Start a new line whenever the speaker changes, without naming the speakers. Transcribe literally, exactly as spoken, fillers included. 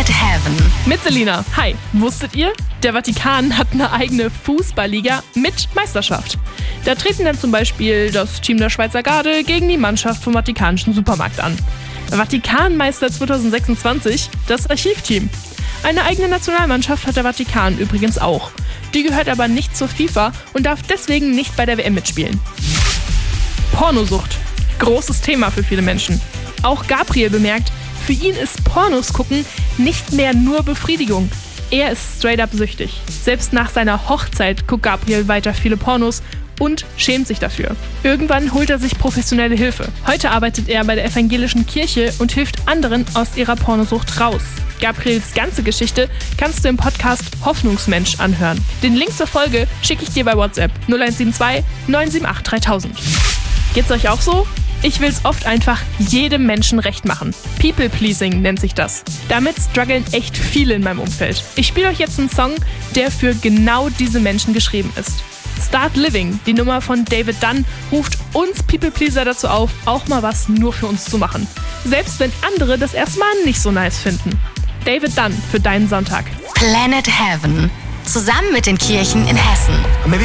Planet Heaven.
Mit Selina. Hi, wusstet ihr? Der Vatikan hat eine eigene Fußballliga mit Meisterschaft. Da treten dann zum Beispiel das Team der Schweizer Garde gegen die Mannschaft vom Vatikanischen Supermarkt an. Vatikanmeister zwanzig sechsundzwanzig, das Archivteam. Eine eigene Nationalmannschaft hat der Vatikan übrigens auch. Die gehört aber nicht zur FIFA und darf deswegen nicht bei der W M mitspielen. Pornosucht. Großes Thema für viele Menschen. Auch Gabriel bemerkt, für ihn ist Pornos gucken nicht mehr nur Befriedigung. Er ist straight up süchtig. Selbst nach seiner Hochzeit guckt Gabriel weiter viele Pornos und schämt sich dafür. Irgendwann holt er sich professionelle Hilfe. Heute arbeitet er bei der evangelischen Kirche und hilft anderen aus ihrer Pornosucht raus. Gabriels ganze Geschichte kannst du im Podcast Hoffnungsmensch anhören. Den Link zur Folge schicke ich dir bei WhatsApp null eins sieben zwei neun sieben acht dreitausend. Geht's euch auch so? Ich will's oft einfach jedem Menschen recht machen. People-Pleasing nennt sich das. Damit strugglen echt viele in meinem Umfeld. Ich spiele euch jetzt einen Song, der für genau diese Menschen geschrieben ist. Start Living, die Nummer von David Dunn, ruft uns People-Pleaser dazu auf, auch mal was nur für uns zu machen. Selbst wenn andere das erstmal nicht so nice finden. David Dunn für deinen Sonntag.
Planet Heaven. Zusammen mit den Kirchen in Hessen.
Maybe